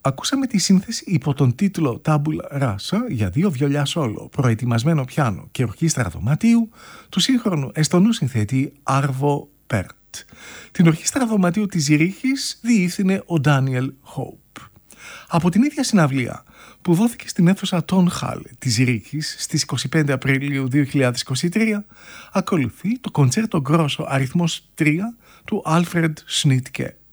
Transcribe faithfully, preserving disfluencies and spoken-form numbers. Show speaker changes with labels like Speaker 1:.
Speaker 1: Ακούσαμε τη σύνθεση υπό τον τίτλο Tabula Rasa για δύο βιολιά σόλο, προετοιμασμένο πιάνο και ορχήστρα δωματίου του σύγχρονου εστονού συνθέτη Άρβο Πέρτ. Την ορχήστρα δωματίου της Ζυρίχης διεύθυνε ο Ντάνιελ Χόουπ. Από την ίδια συναυλία που δόθηκε στην αίθουσα Τόν Χαλ της Ζυρίχης στις είκοσι πέντε Απριλίου δύο χιλιάδες είκοσι τρία ακολουθεί το κοντσέρτο γκρόσο αριθμός τρία του Άλφρεντ Σνίτκε.